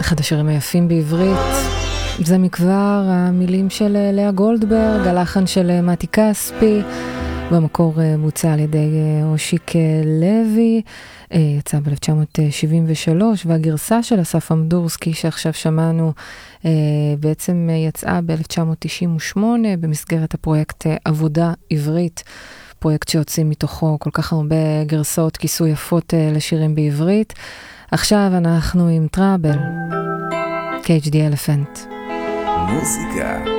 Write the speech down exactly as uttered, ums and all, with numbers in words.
אחד השירים היפים בעברית. זה מכבר המילים של לאה גולדברג, הלחן של מתי כספי, במקור בוצע על ידי אושיק לוי, יצא ב-אלף תשע מאות שבעים ושלוש, והגרסה של אסף אמדורסקי שעכשיו שמענו בעצם יצאה ב-אלף תשע מאות תשעים ושמונה במסגרת הפרויקט עבודה עברית, פרויקט שיוצאים מתוכו כל כך הרבה גרסאות כיסוי יפות לשירים בעברית. עכשיו אנחנו עם טראבל, קייג' די אלפנט. מוזיקה